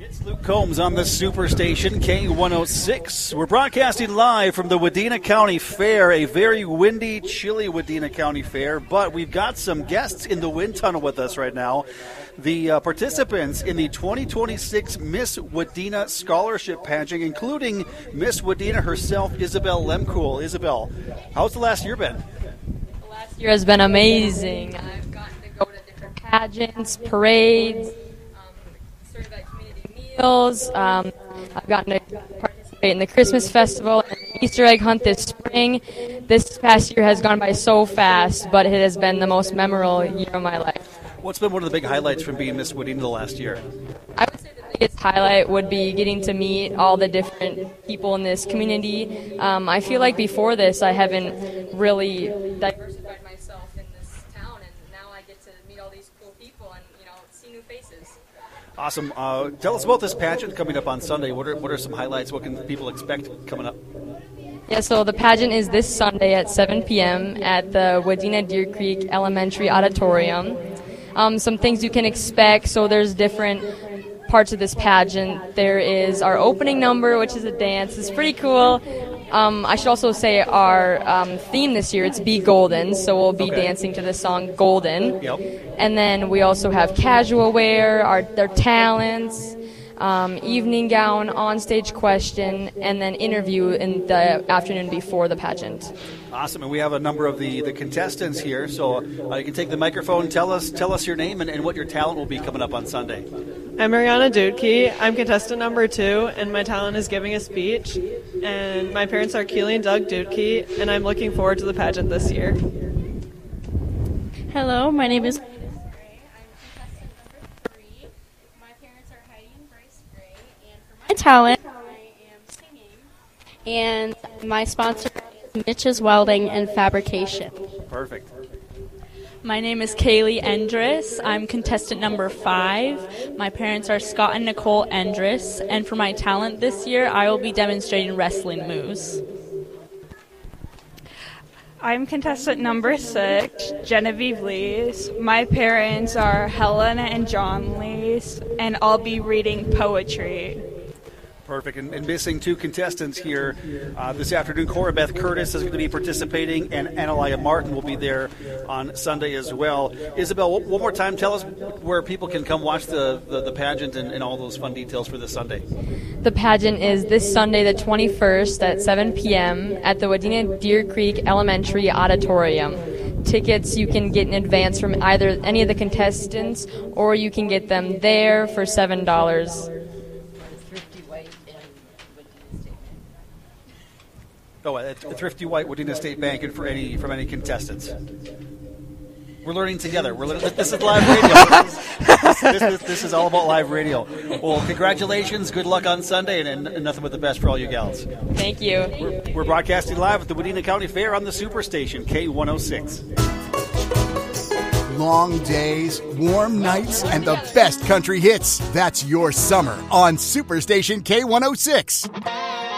It's Luke Combs on the Superstation K106. We're broadcasting live from the Wadena County Fair, a very windy, chilly Wadena County Fair, but we've got some guests in the wind tunnel with us right now. The participants in the 2026 Miss Wadena Scholarship Pageant, including Miss Wadena herself, Isabel Lemkool. Isabel, how's the last year been? The last year has been amazing. I've gotten to go to different pageants, parades, certified community meals. I've gotten to participate in the Christmas festival and the Easter egg hunt this spring. This past year has gone by so fast, but it has been the most memorable year of my life. What's been one of the big highlights from being Miss Wadena the last year? I would say the biggest highlight would be getting to meet all the different people in this community. I feel like before this I haven't really diversified myself in this town, and now I get to meet all these cool people and see new faces. Awesome. Tell us about this pageant coming up on Sunday. What are some highlights? What can people expect coming up? Yeah, so the pageant is this Sunday at 7 p.m. at the Wadena Deer Creek Elementary Auditorium. Some things you can expect. So there's different parts of this pageant. There is our opening number, which is a dance. It's pretty cool. I should also say our theme this year, it's Be Golden, so we'll be dancing to the song Golden. Yep. And then we also have casual wear, their talents, evening gown, onstage question, and then interview in the afternoon before the pageant. Awesome, and we have a number of the contestants here, so you can take the microphone, tell us your name and what your talent will be coming up on Sunday. I'm Mariana Dudke. I'm contestant number 2, and my talent is giving a speech. And my parents are Keely and Doug Dudke, and I'm looking forward to the pageant this year. Hello, my name is Gray. I'm contestant number 3. My parents are Heidi and Bryce Gray, and for my talent, I am singing. And my sponsor is Mitch's Welding and Fabrication. Perfect. My name is Kaylee Endress. I'm contestant number 5. My parents are Scott and Nicole Endress, and for my talent this year, I will be demonstrating wrestling moves. I'm contestant number 6, Genevieve Lees. My parents are Helen and John Lees, and I'll be reading poetry. Perfect. And missing 2 contestants here this afternoon. Cora Beth Curtis is going to be participating, and Analia Martin will be there on Sunday as well. Isabel, one more time, tell us where people can come watch the pageant and all those fun details for this Sunday. The pageant is this Sunday, the 21st at 7 p.m. at the Wadena Deer Creek Elementary Auditorium. Tickets you can get in advance from either any of the contestants, or you can get them there for $7. At Thrifty White Wadena State Bank, and from any contestants. We're learning together. This is live radio. This is all about live radio. Well, congratulations. Good luck on Sunday, and nothing but the best for all you gals. Thank you. We're broadcasting live at the Wadena County Fair on the Superstation K106. Long days, warm nights, and the best country hits. That's your summer on Superstation K106.